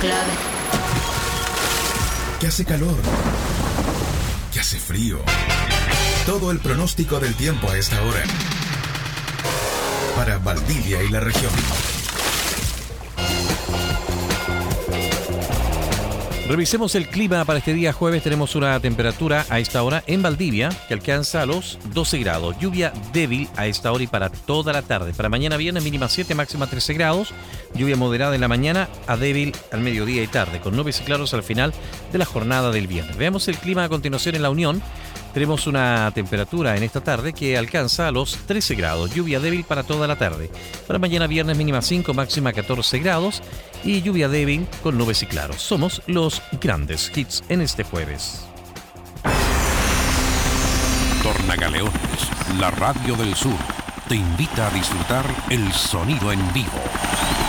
clave. Que hace calor, que hace frío. Todo el pronóstico del tiempo a esta hora. Para Valdivia y la región. Revisemos el clima para este día jueves. Tenemos una temperatura a esta hora en Valdivia que alcanza a los 12 grados. Lluvia débil a esta hora y para toda la tarde. Para mañana viernes mínima 7, máxima 13 grados. Lluvia moderada en la mañana a débil al mediodía y tarde, con nubes y claros al final de la jornada del viernes. Veamos el clima a continuación en La Unión. Tenemos una temperatura en esta tarde que alcanza a los 13 grados. Lluvia débil para toda la tarde. Para mañana viernes mínima 5, máxima 14 grados. Y lluvia débil con nubes y claros. Somos los grandes hits en este jueves. Tornagaleones, la radio del sur, te invita a disfrutar el sonido en vivo.